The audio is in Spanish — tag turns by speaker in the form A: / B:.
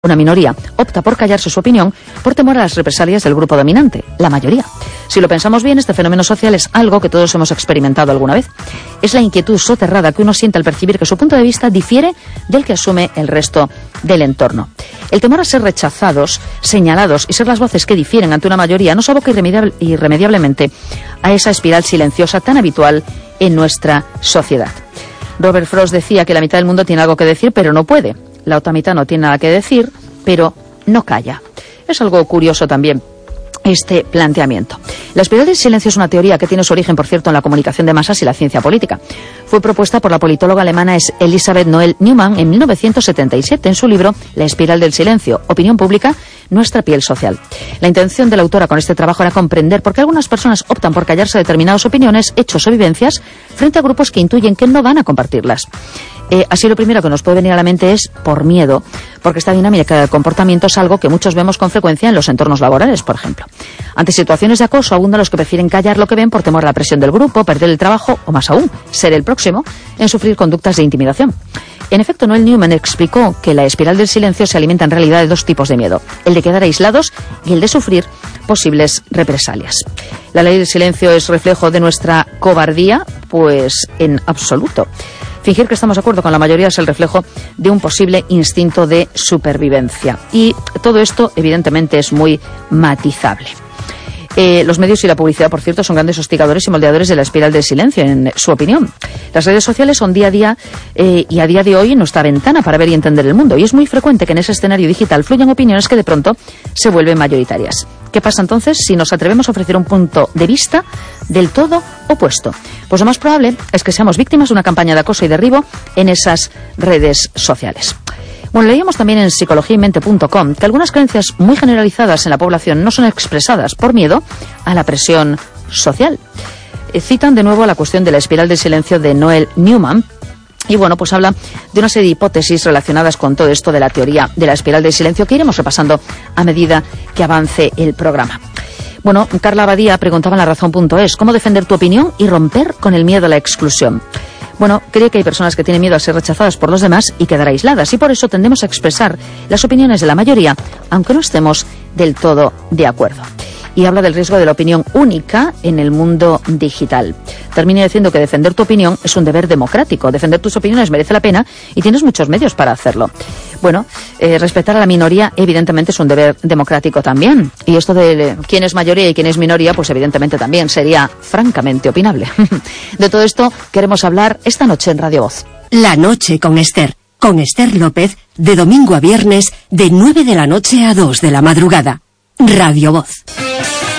A: Una minoría opta por callarse su opinión por temor a las represalias del grupo dominante, la mayoría. Si lo pensamos bien, este fenómeno social es algo que todos hemos experimentado alguna vez. Es la inquietud soterrada que uno siente al percibir que su punto de vista difiere del que asume el resto del entorno. El temor a ser rechazados, señalados y ser las voces que difieren ante una mayoría nos aboca irremediablemente a esa espiral silenciosa tan habitual en nuestra sociedad. Robert Frost decía que la mitad del mundo tiene algo que decir, pero no puede. La otra mitad no tiene nada que decir, pero no calla. Es algo curioso también este planteamiento. La espiral del silencio es una teoría que tiene su origen, por cierto, en la comunicación de masas y la ciencia política. Fue propuesta por la politóloga alemana Elisabeth Noel Neumann en 1977 en su libro La espiral del silencio, opinión pública, nuestra piel social. La intención de la autora con este trabajo era comprender por qué algunas personas optan por callarse determinadas opiniones, hechos o vivencias frente a grupos que intuyen que no van a compartirlas. Así lo primero que nos puede venir a la mente es por miedo, porque esta dinámica de comportamiento es algo que muchos vemos con frecuencia en los entornos laborales, por ejemplo. Ante situaciones de acoso abundan los que prefieren callar lo que ven por temor a la presión del grupo, perder el trabajo o, más aún, ser el próximo en sufrir conductas de intimidación. En efecto, Noel Neumann explicó que la espiral del silencio se alimenta en realidad de dos tipos de miedo, el de quedar aislados y el de sufrir posibles represalias. ¿La ley del silencio es reflejo de nuestra cobardía? Pues en absoluto. Fingir que estamos de acuerdo con la mayoría es el reflejo de un posible instinto de supervivencia. Y todo esto, evidentemente, es muy matizable. Los medios y la publicidad, por cierto, son grandes hostigadores y moldeadores de la espiral del silencio, en su opinión. Las redes sociales son día a día y a día de hoy nuestra ventana para ver y entender el mundo. Y es muy frecuente que en ese escenario digital fluyan opiniones que de pronto se vuelven mayoritarias. ¿Qué pasa entonces si nos atrevemos a ofrecer un punto de vista del todo opuesto? Pues lo más probable es que seamos víctimas de una campaña de acoso y derribo en esas redes sociales. Bueno, leíamos también en psicologiaymente.com que algunas creencias muy generalizadas en la población no son expresadas por miedo a la presión social. Citan de nuevo la cuestión de la espiral del silencio de Noel Neumann. Y bueno, pues habla de una serie de hipótesis relacionadas con todo esto de la teoría de la espiral del silencio que iremos repasando a medida que avance el programa. Bueno, Carla Abadía preguntaba en larazón.es ¿cómo defender tu opinión y romper con el miedo a la exclusión? Bueno, cree que hay personas que tienen miedo a ser rechazadas por los demás y quedar aisladas, y por eso tendemos a expresar las opiniones de la mayoría, aunque no estemos del todo de acuerdo. Y habla del riesgo de la opinión única en el mundo digital. Termina diciendo que defender tu opinión es un deber democrático. Defender tus opiniones merece la pena y tienes muchos medios para hacerlo. Bueno, respetar a la minoría evidentemente es un deber democrático también. Y esto de quién es mayoría y quién es minoría, pues evidentemente también sería francamente opinable. De todo esto queremos hablar esta noche en Radio Voz.
B: La noche con Esther López, de domingo a viernes, de 9 de la noche a 2 de la madrugada. Radio Voz.